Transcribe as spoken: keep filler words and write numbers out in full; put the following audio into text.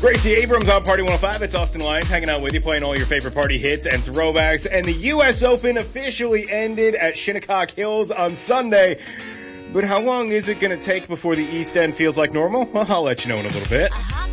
Gracie Abrams on Party one oh five. It's Austin Lyons hanging out with you, playing all your favorite party hits and throwbacks. And the U S Open officially ended at Shinnecock Hills on Sunday. But how long is it going to take before the East End feels like normal? Well, I'll let you know in a little bit.